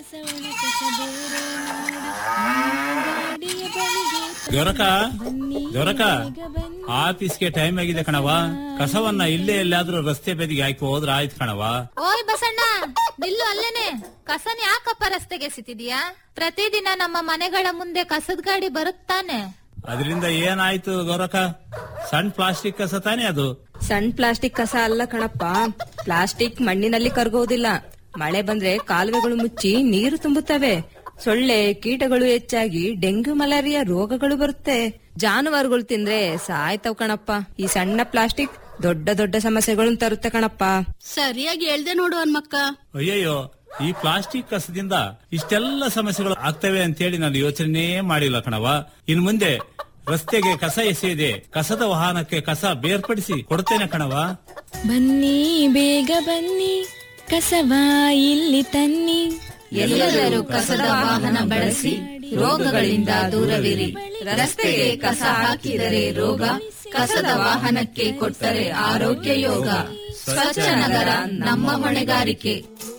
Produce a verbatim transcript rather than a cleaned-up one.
ಗೊರಕ ಗೊರಕ ಆಫೀಸ್ಗೆ ಟೈಮ್ ಆಗಿದೆ ಕಣವ. ಕಸವನ್ನ ಇಲ್ಲೇ ಎಲ್ಲಾದ್ರೂ ರಸ್ತೆ ಬದಿಗೆ ಹಾಕಿ ಹೋದ್ರ ಆಯ್ತು ಕಣವ. ಓಯ್ ಬಸಣ್ಣ, ನಿಲ್ಲು ಅಲ್ಲೇನೆ. ಕಸನ ಯಾಕಪ್ಪ ರಸ್ತೆಗೆ ಎಸಿತಿದ್ಯಾ? ಪ್ರತಿದಿನ ನಮ್ಮ ಮನೆಗಳ ಮುಂದೆ ಕಸದ ಗಾಡಿ ಬರುತ್ತಾನೆ. ಅದರಿಂದ ಏನಾಯ್ತು ಗೊರಕ? ಸಣ್ಣ ಪ್ಲಾಸ್ಟಿಕ್ ಕಸ ತಾನೇ ಅದು. ಸಣ್ಣ ಪ್ಲಾಸ್ಟಿಕ್ ಕಸ ಅಲ್ಲ ಕಣಪ್ಪ. ಪ್ಲಾಸ್ಟಿಕ್ ಮಣ್ಣಿನಲ್ಲಿ ಕರಗೋದಿಲ್ಲ. ಮಳೆ ಬಂದ್ರೆ ಕಾಲುವೆಗಳು ಮುಚ್ಚಿ ನೀರು ತುಂಬುತ್ತವೆ. ಸೊಳ್ಳೆ ಕೀಟಗಳು ಹೆಚ್ಚಾಗಿ ಡೆಂಗ್ಯೂ ಮಲೇರಿಯಾ ರೋಗಗಳು ಬರುತ್ತೆ. ಜಾನುವಾರುಗಳು ತಿಂದ್ರೆ ಸಾಯ್ತವ್ ಕಣಪ್ಪ. ಈ ಸಣ್ಣ ಪ್ಲಾಸ್ಟಿಕ್ ದೊಡ್ಡ ದೊಡ್ಡ ಸಮಸ್ಯೆಗಳನ್ನು ತರುತ್ತೆ ಕಣಪ್ಪ. ಸರಿಯಾಗಿ ಹೇಳ್ದೆ ನೋಡು ಹನ್ಮಕ್ಕ. ಅಯ್ಯಯ್ಯೋ, ಈ ಪ್ಲಾಸ್ಟಿಕ್ ಕಸದಿಂದ ಇಷ್ಟೆಲ್ಲ ಸಮಸ್ಯೆಗಳು ಆಗ್ತವೆ ಅಂತೇಳಿ ನಾನು ಯೋಚನೆ ಮಾಡಿಲ್ಲ ಕಣವ. ಇನ್ ಮುಂದೆ ರಸ್ತೆಗೆ ಕಸ ಎಸೆಯದೆ ಕಸದ ವಾಹನಕ್ಕೆ ಕಸ ಬೇರ್ಪಡಿಸಿ ಕೊಡ್ತೇನೆ ಕಣವ. ಬನ್ನಿ ಬೇಗ ಬನ್ನಿ, ಕಸವ ಇಲ್ಲಿ ತನ್ನಿ. ಎಲ್ಲರೂ ಕಸದ ವಾಹನ ಬಳಸಿ ರೋಗಗಳಿಂದ ದೂರವಿರಿ. ರಸ್ತೆಗೆ ಕಸ ಹಾಕಿದರೆ ರೋಗ, ಕಸದ ವಾಹನಕ್ಕೆ ಕೊಟ್ಟರೆ ಆರೋಗ್ಯ ಯೋಗ. ಸ್ವಚ್ಛ ನಗರ ನಮ್ಮ ಹೊಣೆಗಾರಿಕೆ.